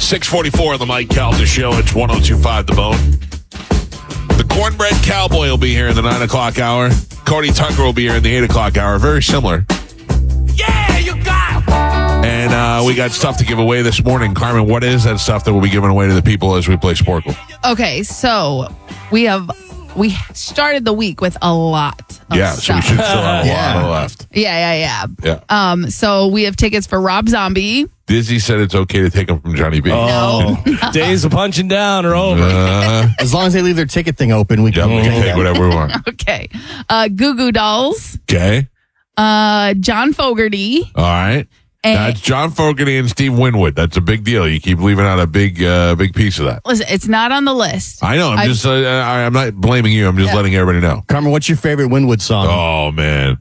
6:44 on the Mike Calta Show. It's 102.5 The Bone. The Cornbread Cowboy will be here in the 9 o'clock hour. Cody Tucker will be here in the 8 o'clock hour. Very similar. Yeah, you got it. And we got stuff to give away this morning. Carmen, what is that stuff that we'll be giving away to the people as we play Sporkle? Okay, so we started the week with a lot of So we stuff. should still have a lot left. Yeah. Yeah. So we have tickets for Rob Zombie. Dizzy said it's okay to take them from Johnny B. Oh, days of punching down are over. As long as they leave their ticket thing open, we We can can take whatever we want. Okay. Goo Goo Dolls. Okay. John Fogerty. All right. And That's John Fogerty and Steve Winwood. That's a big deal. You keep leaving out a big piece of that. listen, it's not on the list. I know. I'm not blaming you. I'm just letting everybody know. Carmen, what's your favorite Winwood song? Oh, man.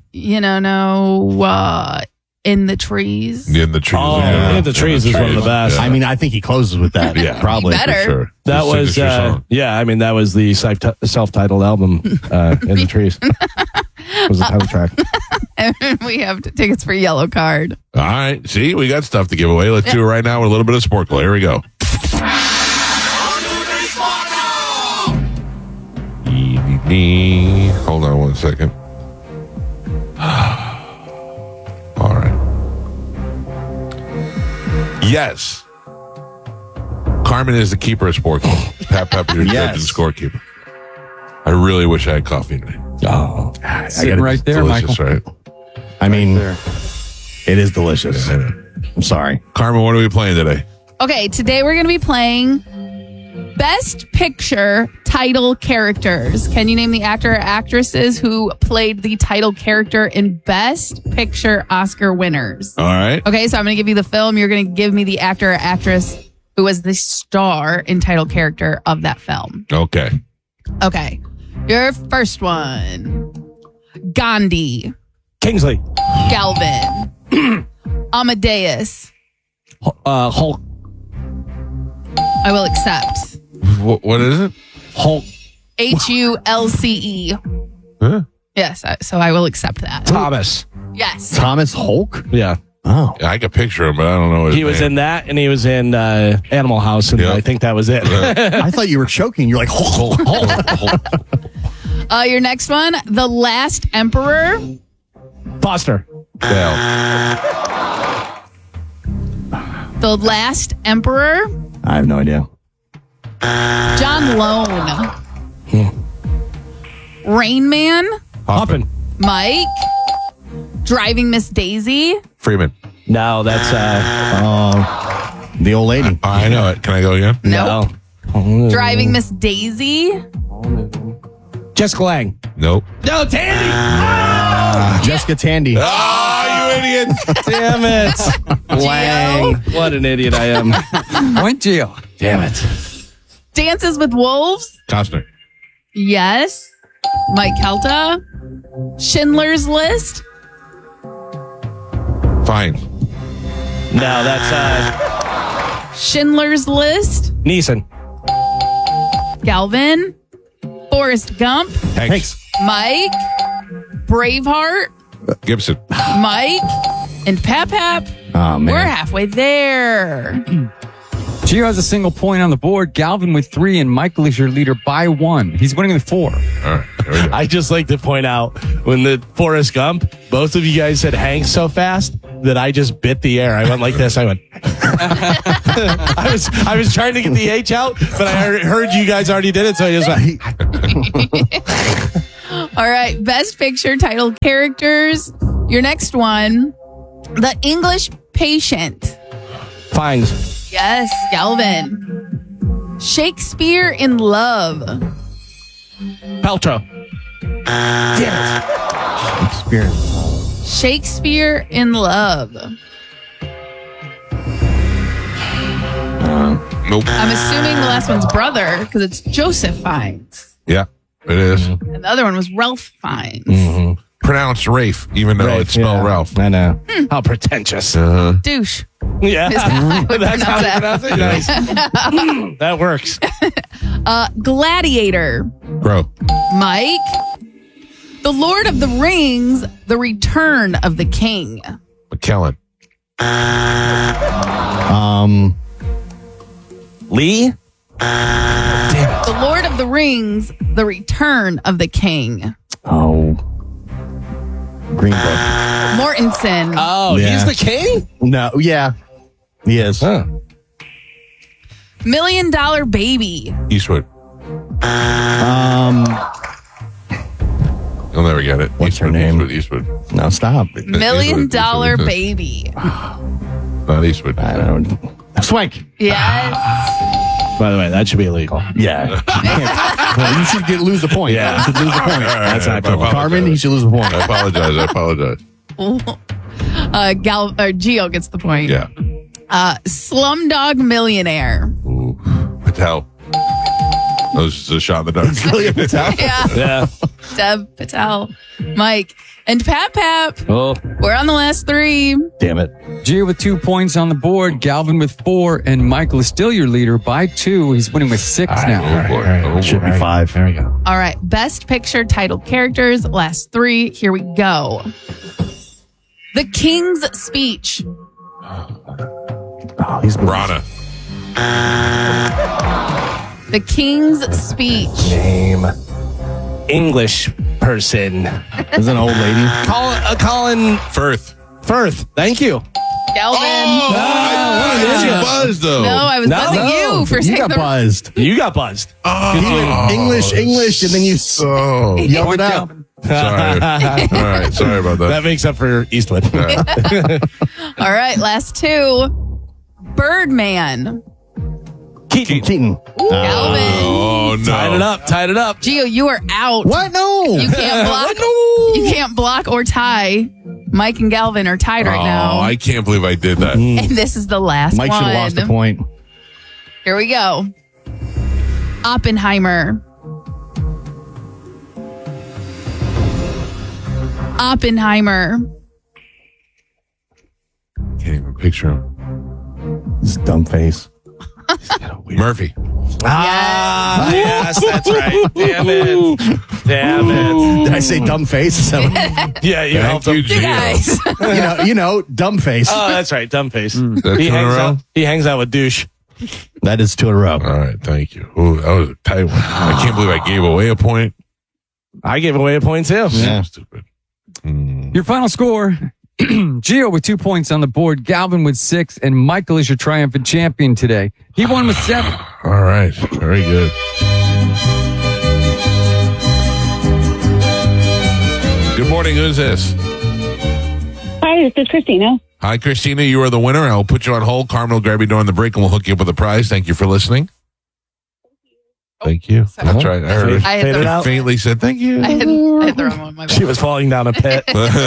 In the Trees. In the trees. Oh, In the Trees is one of the best. I mean, I think he closes with that. Yeah. Probably. Better. For sure. That His was, signature song. that was the self-titled album, In the Trees. Was the title track. And we have tickets for Yellow Card. All right. See, we got stuff to give away. Let's do it right now with a little bit of Sporkle. Here we go. Hold on one second. All right. Yes. Carmen is the keeper of Sporkle. Pat Pepper, your judge and scorekeeper. I really wish I had coffee today. Oh, Sitting right there, Delicious, Michael. right? I mean, it is delicious. I'm sorry. Carmen, what are we playing today? Okay, today we're going to be playing Best Picture Title Characters. Can you name the actor or actresses who played the title character in Best Picture Oscar winners? All right. Okay, so I'm going to give you the film. You're going to give me the actor or actress who was the star and title character of that film. Okay. Okay, your first one. Gandhi. Kingsley. Galvin. Amadeus. Hulk. I will accept. What is it? Hulk. HULCE. Huh? Yes, so I will accept that. Thomas. Yes. Thomas Hulk? Yeah. Oh. I can picture him, but I don't know his He was name. in that, and he was in Animal House, and Yep. I think that was it. I thought you were choking. You're like, Hulk. Your next one, The Last Emperor. Foster. The Last Emperor. I have no idea. John Lone. Rain Man. Hoffman. Mike. Driving Miss Daisy. Freeman. No, that's The old lady. I know it. Can I go again? Nope. no. Driving Miss Daisy. Jessica Lange. Nope. No, Tandy. Jessica Tandy. Oh, you idiot. Damn it. Lang. What an idiot I am. Point Geo. Damn it. Dances with Wolves. Costner. Yes. Mike Kelta. Schindler's List. Fine. No, that's Schindler's List. Neeson. Galvin. Forrest Gump. Hanks. Mike. Braveheart. Gibson. Mike. And Pap. Oh, man. We're halfway there. Gio has a single point on the board. Galvin with 3, and Michael is your leader by 1. He's winning with 4. All right. There we go. I just like to point out when the Forrest Gump, both of you guys said Hank so fast that I just bit the air. I went like this. I went. I was trying to get the H out, but I heard you guys already did it, so I just went. All right. Best Picture title characters. Your next one. The English Patient. Fines. Yes, Galvin. Shakespeare in Love. Paltrow. Experience. Shakespeare in Love. Nope. I'm assuming the last one's brother because it's Joseph Fiennes. Yeah, it is. And the other one was Ralph Fiennes. Pronounced Rafe, even though it's spelled Ralph. I know. How pretentious. Douche. Yeah. Is how I would That's how you pronounce pronounce it? Nice. That works. Gladiator. Bro. Mike. The Lord of the Rings. The Return of the King. McKellen. Lee? The Lord of the Rings, The Return of the King. Oh. Green Book. Mortensen. Oh, Yeah. he's the king? No, yeah. He is. Huh. $1 Million Baby. Eastwood. You'll never get it. What's her Eastwood, name? Eastwood. No, stop. $1 Million Eastwood. Baby. Not Eastwood. I don't. Swank. Yes. By the way, that should be illegal. Yeah. You should lose the point. Yeah. You should lose the point. That's not cool. Carmen, he should lose the point. I apologize. Gio gets the point. Yeah. Slumdog Millionaire. Ooh. Patel. That was just a shot in the dark. Yeah. Yeah. Deb, Patel, Mike, and Pap. Oh, We're on the last three. Damn it. Gio with 2 points on the board, Galvin with 4, and Michael is still your leader by 2. He's winning with 6 now. Oh, boy. Oh, Should boy. be 5. There we go. All right. Best picture titled characters. Last three. Here we go. The King's Speech. Oh, he's Rana. The King's Speech. Name. English person. Is an old lady. Colin Firth. Firth. Thank you. Galvin. I didn't buzz, though. No, I was buzzing you for You saying got the buzzed. You got buzzed. English, and then you So yelled Point it out. Galvin. sorry. All right. Sorry about that. That makes up for Eastwood. All right. Last two. Birdman. Keaton. Galvin. Oh, no. Tied it up. Gio, you are out. What? No. You can't block. You can't block or tie. Mike and Galvin are tied right now. Oh, I can't believe I did that. And this is the last Mike one. should have lost the point. Here we go. Oppenheimer. Can't even picture him. This dumb face. Murphy. Ah, yes, that's right. Damn it. Did I say dumb face? So, Yeah, you helped Thank you, him. You Gio. guys. you know, dumb face. Oh, that's right. Dumb face. That's He two in a hangs row? out. He hangs out with douche. That is 2 in a row. All right. Thank you. Ooh, that was a tight one. I can't believe I gave away a point. I gave away a point too. Yeah. Stupid. Your final score, Gio with 2 points on the board, Galvin with 6, and Michael is your triumphant champion today. He won with 7. All right. Very good. Good morning. Who's this? Hi, this is Christina. Hi, Christina. You are the winner. I'll put you on hold. Carmen will grab you during the break and we'll hook you up with a prize. Thank you for listening. Thank you. Sorry. That's right. I heard it. I had Fade it the, out. Faintly said thank you. I had the wrong one. My bad. She was falling down a pit.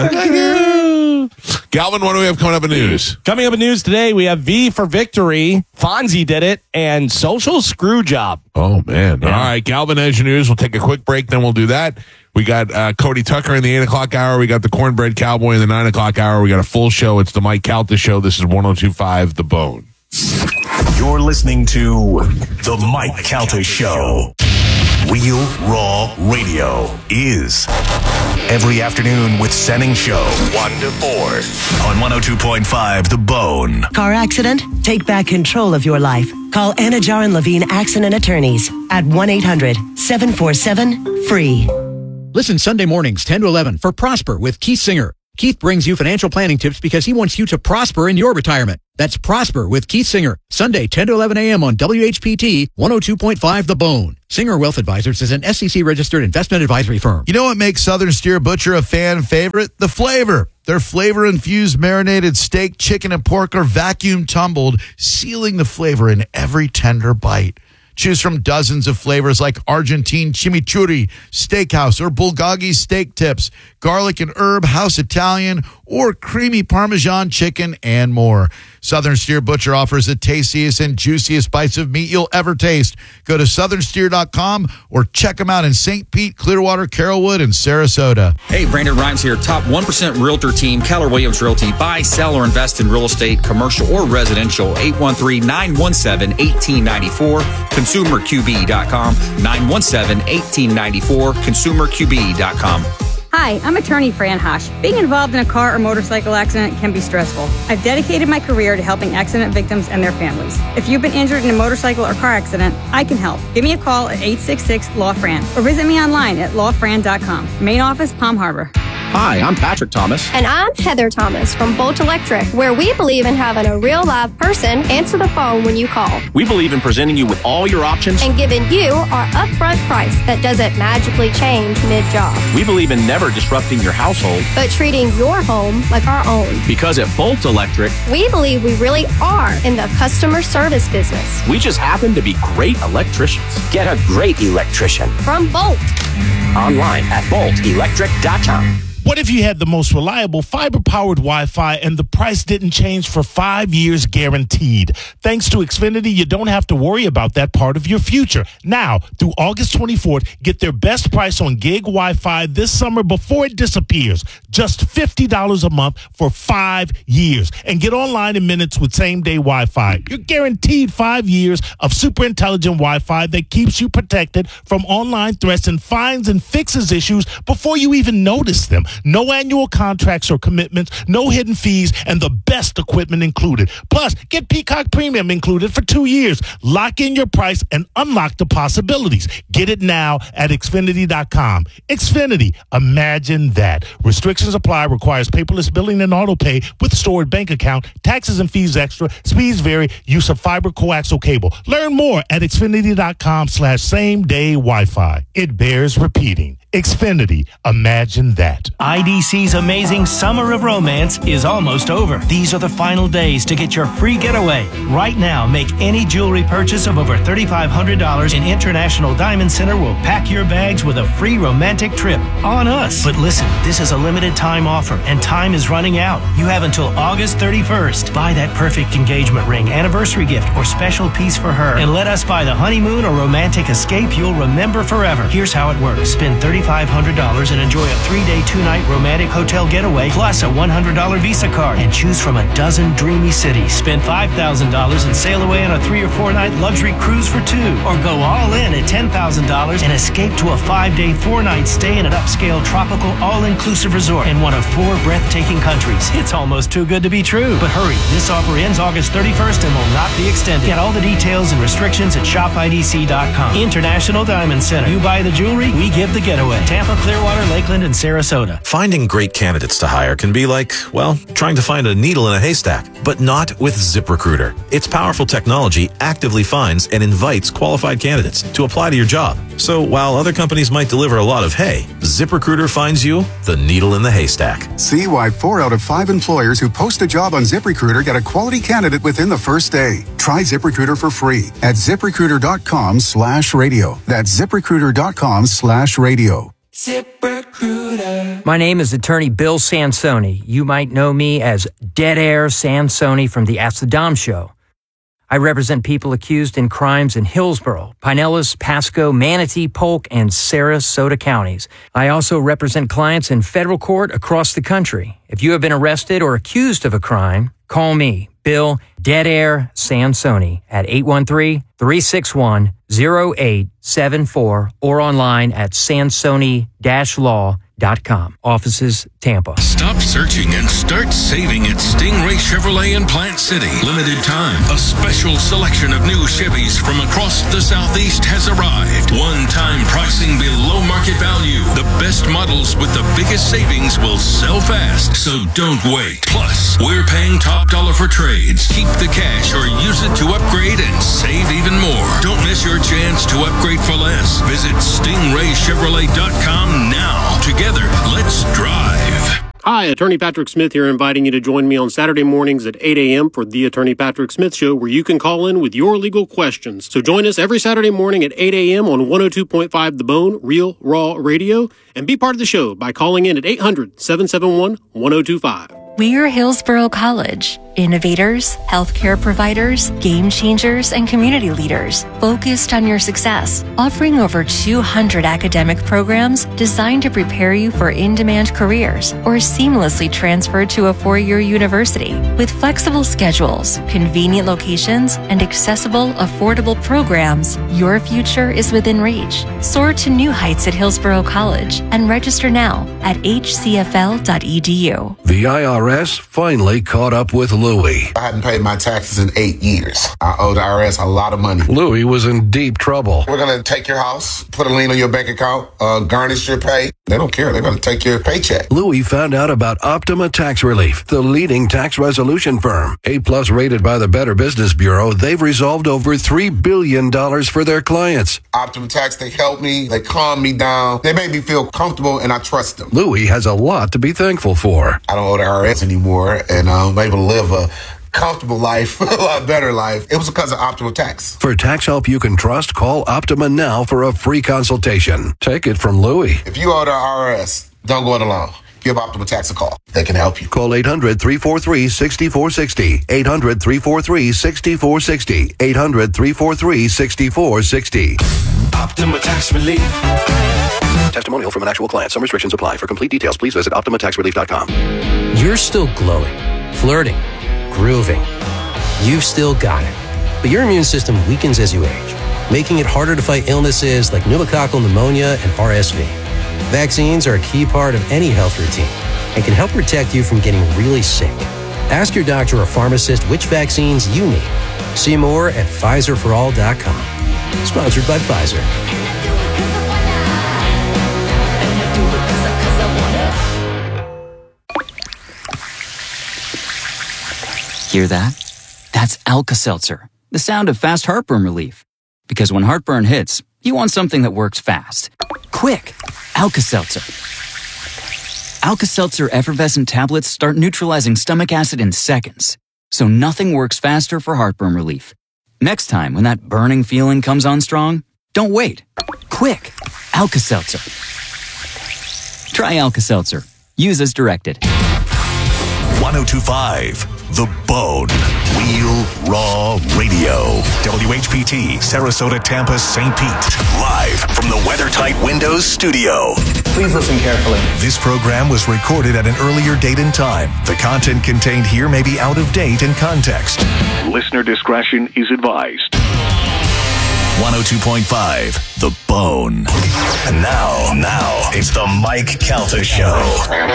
Galvin, what do we have coming up in news? Coming up in news today, we have V for Victory. Fonzie did it, and Social Screw Job. Oh, man. All right. Galvin has your news. We'll take a quick break, then we'll do that. We got Cody Tucker in the 8 o'clock hour. We got the Cornbread Cowboy in the 9 o'clock hour. We got a full show. It's the Mike Calta Show. This is 102.5 The Bone. You're listening to The Mike Calta Show. Real Raw Radio is every afternoon with Senning Show, 1 to 4 on 102.5 The Bone. Car accident? Take back control of your life. Call Anna Jar and Levine Accident Attorneys at 1-800-747-FREE. Listen Sunday mornings 10 to 11 for Prosper with Keith Singer. Keith brings you financial planning tips because he wants you to prosper in your retirement. That's Prosper with Keith Singer. Sunday 10 to 11 a.m. on WHPT 102.5 The Bone. Singer Wealth Advisors is an SEC-registered investment advisory firm. You know what makes Southern Steer Butcher a fan favorite? The flavor. Their flavor-infused marinated steak, chicken, and pork are vacuum tumbled, sealing the flavor in every tender bite. Choose from dozens of flavors like Argentine chimichurri, steakhouse, or bulgogi steak tips, garlic and herb house Italian, or creamy Parmesan chicken, and more. Southern Steer Butcher offers the tastiest and juiciest bites of meat you'll ever taste. Go to southernsteer.com or check them out in St. Pete, Clearwater, Carrollwood, and Sarasota. Hey, Brandon Rhymes here. Top 1% Realtor team, Keller Williams Realty. Buy, sell, or invest in real estate, commercial or residential. 813-917-1894. ConsumerQB.com. 917-1894. ConsumerQB.com. Hi, I'm attorney Fran Hosh. Being involved in a car or motorcycle accident can be stressful. I've dedicated my career to helping accident victims and their families. If you've been injured in a motorcycle or car accident, I can help. Give me a call at 866-LAW-FRAN or visit me online at lawfran.com. Main office, Palm Harbor. Hi, I'm Patrick Thomas. And I'm Heather Thomas from Bolt Electric, where we believe in having a real live person answer the phone when you call. We believe in presenting you with all your options and giving you our upfront price that doesn't magically change mid-job. We believe in never disrupting your household, but treating your home like our own. Because at Bolt Electric, we believe we really are in the customer service business. We just happen to be great electricians. Get a great electrician from Bolt. Online at boltelectric.com. What if you had the most reliable fiber-powered Wi-Fi and the price didn't change for 5 years guaranteed? Thanks to Xfinity, you don't have to worry about that part of your future. Now, through August 24th, get their best price on gig Wi-Fi this summer before it disappears. Just $50 a month for 5 years. And get online in minutes with same-day Wi-Fi. You're guaranteed 5 years of super intelligent Wi-Fi that keeps you protected from online threats and finds and fixes issues before you even notice them. No annual contracts or commitments, no hidden fees, and the best equipment included. Plus, get Peacock Premium included for 2 years. Lock in your price and unlock the possibilities. Get it now at Xfinity.com. Xfinity, imagine that. Restrictions apply, requires paperless billing and auto pay with stored bank account, taxes and fees extra, speeds vary, use of fiber coaxial cable. Learn more at Xfinity.com/same-day Wi-Fi. It bears repeating. Xfinity, imagine that. IDC's amazing Summer of Romance is almost over. These are the final days to get your free getaway. Right now, make any jewelry purchase of over $3,500 in International Diamond Center will pack your bags with a free romantic trip on us. But listen, this is a limited time offer and time is running out. You have until August 31st. Buy that perfect engagement ring, anniversary gift, or special piece for her and let us buy the honeymoon or romantic escape you'll remember forever. Here's how it works. Spend $3,500 and enjoy a 3-day, 2-night romantic hotel getaway plus a $100 Visa card and choose from a dozen dreamy cities. Spend $5,000 and sail away on a 3 or 4 night luxury cruise for 2, or go all in at $10,000 and escape to a 5-day, 4-night stay in an upscale tropical all-inclusive resort in one of 4 breathtaking countries. It's almost too good to be true. But hurry, this offer ends August 31st and will not be extended. Get all the details and restrictions at shopidc.com. International Diamond Center. You buy the jewelry, we give the getaway. Tampa, Clearwater, Lakeland, and Sarasota. Finding great candidates to hire can be like, well, trying to find a needle in a haystack, but not with ZipRecruiter. Its powerful technology actively finds and invites qualified candidates to apply to your job. So while other companies might deliver a lot of hay, ZipRecruiter finds you the needle in the haystack. See why 4 out of 5 employers who post a job on ZipRecruiter get a quality candidate within the first day. Try ZipRecruiter for free at ZipRecruiter.com/radio. That's ZipRecruiter.com/radio. ZipRecruiter. My name is attorney Bill Sansoni. You might know me as Dead Air Sansoni from the Ask the Dom Show. I represent people accused in crimes in Hillsborough, Pinellas, Pasco, Manatee, Polk, and Sarasota counties. I also represent clients in federal court across the country. If you have been arrested or accused of a crime, call me, Bill Dead Air Sansoni, at 813-361-0874 or online at sansoni-law.com. Offices, Tampa. Stop searching and start saving at Stingray Chevrolet in Plant City. Limited time. A special selection of new Chevys from across the Southeast has arrived. One-time pricing below market value. The best models with the biggest savings will sell fast, so don't wait. Plus, we're paying top dollar for trades. Keep the cash or use it to upgrade and save even more. Don't miss your chance to upgrade for less. Visit StingrayChevrolet.com now. Together, let's drive. Hi, Attorney Patrick Smith here, inviting you to join me on Saturday mornings at 8 a.m. for the Attorney Patrick Smith Show, where you can call in with your legal questions. So join us every Saturday morning at 8 a.m. on 102.5 The Bone, Real Raw Radio, and be part of the show by calling in at 800-771-1025. We're Hillsborough College. Innovators, healthcare providers, game changers, and community leaders focused on your success, offering over 200 academic programs designed to prepare you for in-demand careers or seamlessly transfer to a four-year university. With flexible schedules, convenient locations, and accessible, affordable programs, your future is within reach. Soar to new heights at Hillsborough College and register now at hcfl.edu. The IRS finally caught up with Louie. I hadn't paid my taxes in 8 years. I owe the IRS a lot of money. Louie was in deep trouble. We're going to take your house, put a lien on your bank account, garnish your pay. They don't care. They're going to take your paycheck. Louie found out about Optima Tax Relief, the leading tax resolution firm. A+ rated by the Better Business Bureau, they've resolved over $3 billion for their clients. Optima Tax, they help me. They calm me down. They make me feel comfortable, and I trust them. Louie has a lot to be thankful for. I don't owe the IRS anymore, and I'm able to live a comfortable life, a lot better life. It was because of Optima Tax. For tax help you can trust, call Optima now for a free consultation. Take it from Louie. If you owe the IRS, don't go it alone. Give Optima Tax a call. They can help you. Call 800-343-6460. 800-343-6460. 800-343-6460. Optima Tax Relief. Testimonial from an actual client. Some restrictions apply. For complete details, please visit OptimaTaxRelief.com. You're still glowing, flirting, grooving. You've still got it. But your immune system weakens as you age, making it harder to fight illnesses like pneumococcal pneumonia and RSV. Vaccines are a key part of any health routine and can help protect you from getting really sick. Ask your doctor or pharmacist which vaccines you need. See more at PfizerForAll.com. Sponsored by Pfizer. Hear that? That's Alka-Seltzer, the sound of fast heartburn relief. Because when heartburn hits, you want something that works fast. Quick! Alka-Seltzer. Alka-Seltzer effervescent tablets start neutralizing stomach acid in seconds, so nothing works faster for heartburn relief. Next time when that burning feeling comes on strong, don't wait. Quick! Alka-Seltzer. Try Alka-Seltzer. Use as directed. 1025 The Bone. Real Raw Radio. WHPT, Sarasota, Tampa, St. Pete. Live from the WeatherTight Windows studio. Please listen carefully. This program was recorded at an earlier date and time. The content contained here may be out of date in context. Listener discretion is advised. 102.5 The Bone. And now, it's the Mike Calta Show.